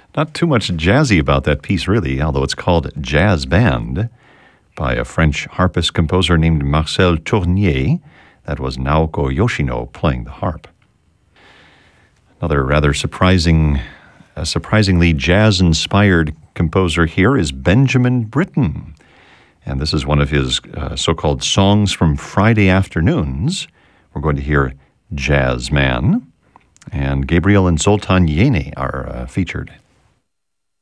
Not too much jazzy about that piece, really, although it's called Jazz Band by a French harpist composer named Marcel Tournier. That was Naoko Yoshino playing the harp. Another rather surprisingly jazz-inspired composer here is Benjamin Britten. And this is one of his so-called songs from Friday afternoons. We're going to hear Jazz Man. And Gabriel and Zoltan Yene are featured.